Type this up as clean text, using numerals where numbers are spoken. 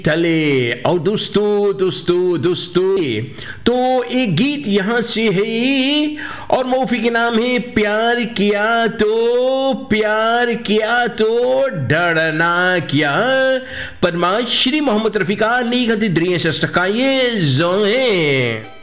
तले और दोस्तों तो एक गीत यहाँ से है और मौफी के नाम है प्यार किया तो डरना क्या पर श्री मोहम्मद रफीका नी गति द्रिय सस्टका ये जो है